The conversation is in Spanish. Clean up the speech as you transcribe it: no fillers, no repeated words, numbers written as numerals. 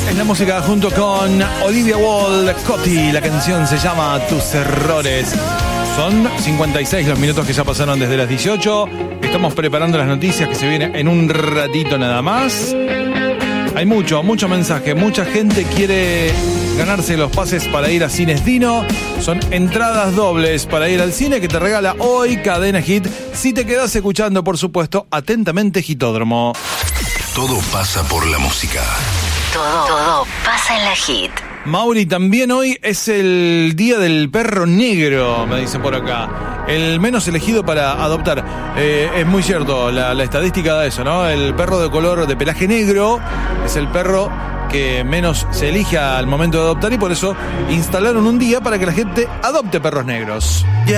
Es la música junto con Olivia Wilde, Coti. La canción se llama Tus Errores. Son 56 los minutos que ya pasaron desde las 18. Estamos preparando las noticias que se vienen en un ratito nada más. Hay mucho mensaje. Mucha gente quiere ganarse los pases para ir a Cines Dino. Son entradas dobles para ir al cine que te regala hoy Cadena Hit. Si te quedas escuchando, por supuesto, atentamente Hitódromo. Todo pasa por la música. Todo pasa en la Hit. Mauri, también hoy es el día del perro negro, me dicen por acá. El menos elegido para adoptar. Es muy cierto, la estadística da eso, ¿no? El perro de color de pelaje negro es el perro que menos se elige al momento de adoptar y por eso instalaron un día para que la gente adopte perros negros.